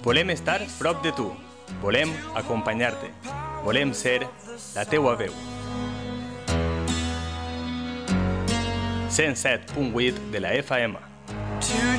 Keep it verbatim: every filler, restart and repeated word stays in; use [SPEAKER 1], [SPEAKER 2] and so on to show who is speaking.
[SPEAKER 1] Volem estar prop de tu. Volem acompanyar-te. Volem ser la teua veu. cent set punt vuit de la F M.